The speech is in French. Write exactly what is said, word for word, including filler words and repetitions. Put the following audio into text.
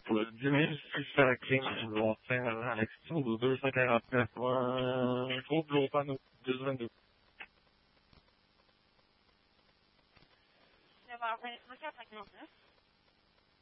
Pour le dix minutes, si je fais la clean, je vais faire à l'action de deux cent quarante-neuf. Euh, groupe gros panneau, deux cent vingt-deux. neuf heures vingt-quatre à quarante-neuf.